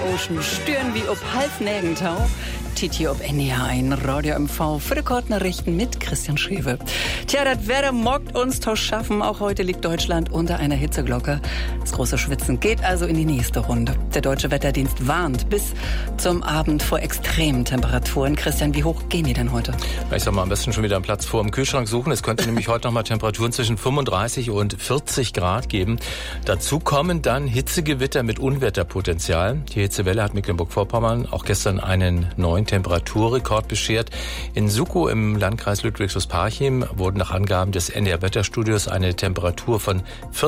Ocean stören wie ob Halfnägentau. Hier ob NDR ein Radio MV für die Kortnachrichten mit Christian Schrewe. Tja, das Wetter mockt uns to schaffen. Auch heute liegt Deutschland unter einer Hitzeglocke. Das große Schwitzen geht also in die nächste Runde. Der Deutsche Wetterdienst warnt bis zum Abend vor extremen Temperaturen. Christian, wie hoch gehen die denn heute? Ich sag mal, am besten schon wieder einen Platz vor dem Kühlschrank suchen. Es könnte nämlich heute noch mal Temperaturen zwischen 35 und 40 Grad geben. Dazu kommen dann Hitzegewitter mit Unwetterpotenzial. Die Hitzewelle hat Mecklenburg-Vorpommern auch gestern einen neuen Temperaturrekord beschert. In Sukow im Landkreis Ludwigshafen-Parchim wurden nach Angaben des NDR-Wetterstudios eine Temperatur von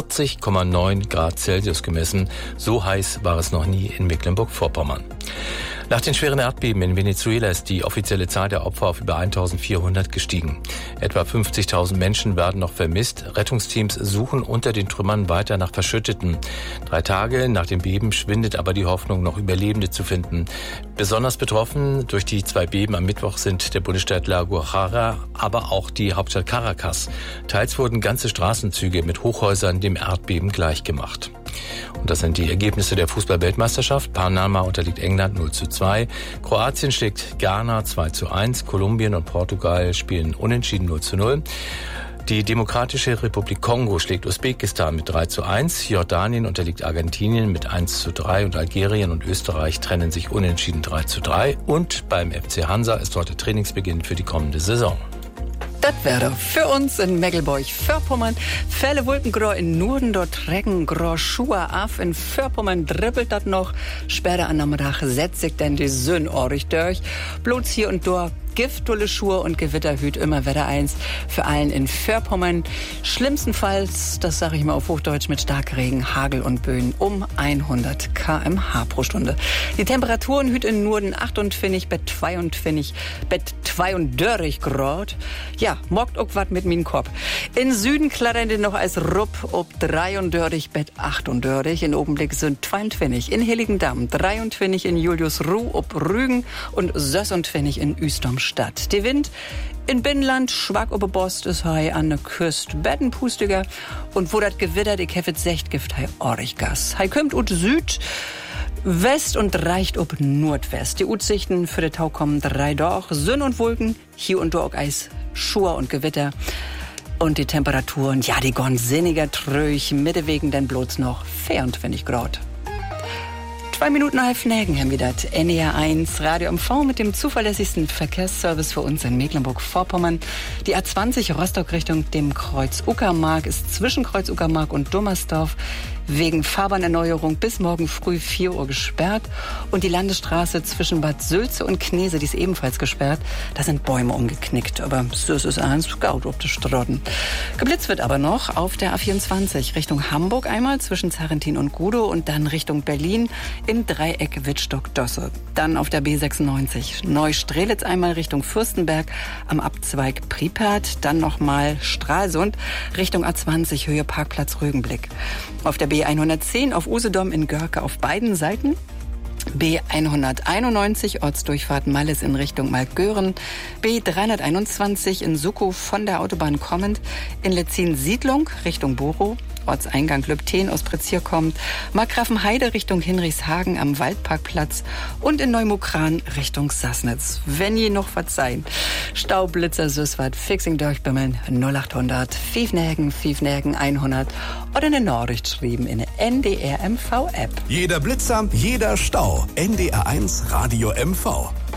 40,9 Grad Celsius gemessen. So heiß war es noch nie in Mecklenburg-Vorpommern. Nach den schweren Erdbeben in Venezuela ist die offizielle Zahl der Opfer auf über 1400 gestiegen. Etwa 50.000 Menschen werden noch vermisst. Rettungsteams suchen unter den Trümmern weiter nach Verschütteten. 3 Tage nach dem Beben schwindet aber die Hoffnung, noch Überlebende zu finden. Besonders betroffen durch die 2 Beben am Mittwoch sind der Bundesstaat La Guajira, aber auch die Hauptstadt Caracas. Teils wurden ganze Straßenzüge mit Hochhäusern dem Erdbeben gleichgemacht. Und das sind die Ergebnisse der Fußball-Weltmeisterschaft. Panama unterliegt England 0:2. Kroatien schlägt Ghana 2:1. Kolumbien und Portugal spielen unentschieden 0:0. Die Demokratische Republik Kongo schlägt Usbekistan mit 3:1. Jordanien unterliegt Argentinien mit 1:3 und Algerien und Österreich trennen sich unentschieden 3:3. Und beim FC Hansa ist heute Trainingsbeginn für die kommende Saison. Das wäre für uns in Mecklenburg-Vorpommern. Fälle Wolkengrau in Norden, dort Regen, grau Schuhe auf. In Vorpommern dribbelt das noch. Später an Nachmittag setzt sich denn die Sonne ordentlich durch. Bloß hier und dort giftvolle Schuhe und Gewitterhüt immer Wetter 1 für allen in Vorpommern. Schlimmstenfalls, das sage ich mal auf Hochdeutsch, mit Starkregen, Hagel und Böen um 100 km/h pro Stunde. Die Temperaturen hüt in Norden 28, Bett 22 Grad. Ja, mockt auch wat mit min Kopf. In Süden klattern die noch als Rupp ob 33, Bett 38. In Augenblick sind 22 in Heiligendamm, 23 in Juliusruh ob Rügen und 26 in Uestomstadt. Der Wind in Binnenland, schwach ob Bost ist hei an der Küste, bettenpustiger. Und wo das gewittert, ich heffet Sechtgift hei Origgas. Hei kümmt ut Süd, West und reicht ob Nordwest. Die Utsichten für den Tau kommen 3 doch, Sonne und Wolken, hier und dort Eis, Schur und Gewitter. Und die Temperaturen, ja, die gorn sinniger tröch, mittewegen denn bloß noch 24 Grad. 2 Minuten halb Nägen haben wir das. NDR 1 Radio MV mit dem zuverlässigsten Verkehrsservice für uns in Mecklenburg-Vorpommern. Die A20 Rostock Richtung dem Kreuz Uckermark ist zwischen Kreuz Uckermark und Dummersdorf wegen Fahrbahnerneuerung bis morgen früh 4 Uhr gesperrt. Und die Landesstraße zwischen Bad Sülze und Knese, die ist ebenfalls gesperrt. Da sind Bäume umgeknickt, aber so ist es eins, gaut ob die Strotten. Geblitzt wird aber noch auf der A24 Richtung Hamburg einmal zwischen Zarentin und Gudow und dann Richtung Berlin im Dreieck Wittstock-Dosse. Dann auf der B96 Neustrelitz einmal Richtung Fürstenberg am Abzweig Pripyat. Dann nochmal Stralsund Richtung A20 Höhe Parkplatz Rügenblick. Auf der B110 auf Usedom in Görke auf beiden Seiten. B191 Ortsdurchfahrt Malles in Richtung Malgören. B321 in Sukow von der Autobahn kommend. In Letzin Siedlung Richtung Borow. Ortseingang Lübten aus Prezier kommt. Markgrafenheide Richtung Hinrichshagen am Waldparkplatz. Und in Neumukran Richtung Sassnitz. Wenn je noch was sein. Staublitzer, Süßwart, Fixing durchbimmeln 0800 5 100 oder eine Nachricht schreiben in der NDR MV App. Jeder Blitzer, jeder Stau. NDR 1 Radio MV.